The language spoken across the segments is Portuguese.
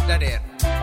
Dader.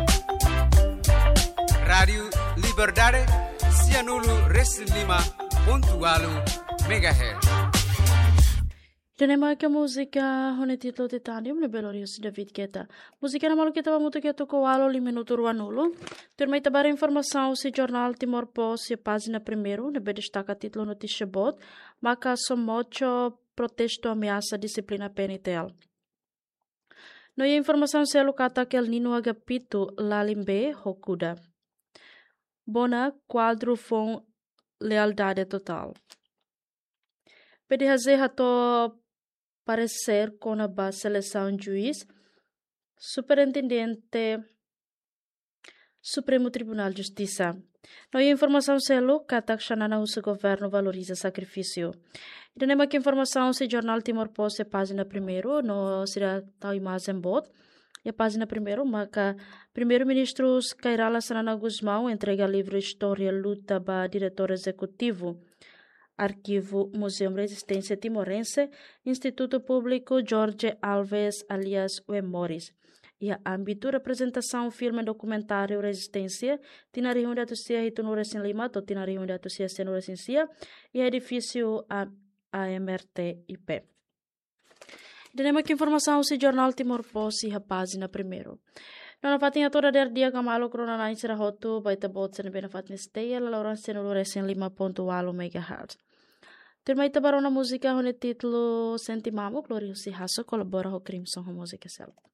Radio Liberdade, Cianulu Reslima, Pontualu, Megahertz. Tenemos que música con el título Titanium de Belorius David Guetta. Música na malu kita muito que tocou alo li minuto ruanulo. Termai tabar informação se jornal Timor Post e página primeiro, nebe destaca título notícia bot, maka somocho protesto ameaça disciplina PNTL. No e informação se locata que el Nino Agapito Lalimbe Hokuda. Bona quadro fon lealdade total. Pede hazer hato parecer com a base seleção juiz, superintendente Supremo Tribunal de Justiça. No e informação selo katak xanana o governo valoriza sacrifício. E tenemos que informação se jornal Timor Post página primeiro, no será tal imagem bot. E a página primeiro, marca primeiro-ministro Kairala Sanana Guzmão entrega livro História Luta para diretor executivo. Arquivo Museu Resistência Timorense, Instituto Público Jorge Alves, alias Uemoris. E a âmbito apresentação filme documentário Resistência, tinariam da Tucia e Tunures em Lima, to tinariam da Tucia Senures em Cia, e edifício AMRT-IP. Tenemos que informação se jornal Timor Post e a página primeiro. Não fatinha toda der dia kamalo krona na insera hotu baita bot sen bena fatne stay la lauran senulores em 5.8 MHz. Termai tabarona música com o título Sentimamo, Glória se raso colabora com Crimson com música selva.